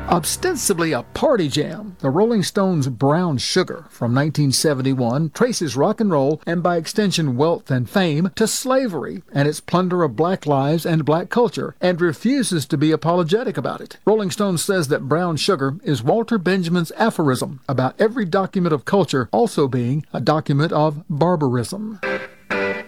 Ostensibly a party jam, the Rolling Stones' Brown Sugar from 1971 traces rock and roll, and by extension wealth and fame, to slavery and its plunder of black lives and black culture, and refuses to be apologetic about it. Rolling Stone says that Brown Sugar is Walter Benjamin's aphorism about every document of culture also being a document of barbarism.